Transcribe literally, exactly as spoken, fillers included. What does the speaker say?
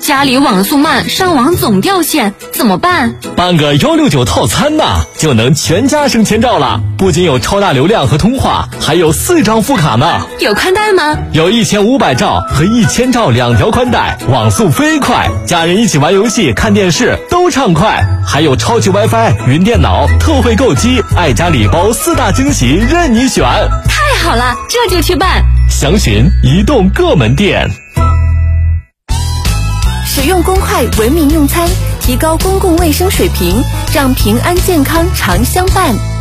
家里网速慢，上网总掉线，怎么办？ 办个幺六九套餐呐，就能全家省千兆了。不仅有超大流量和通话，还有四张副卡呢。 有宽带吗？ 有一千五百兆和一千兆两条宽带，网速飞快，家人一起玩游戏、看电视都畅快。还有超级 WiFi、云电脑、特惠购机、爱家礼包四大惊喜任你选。 太好了，这就去办。 详询移动各门店。 使用公筷文明用餐，提高公共卫生水平，让平安健康常相伴。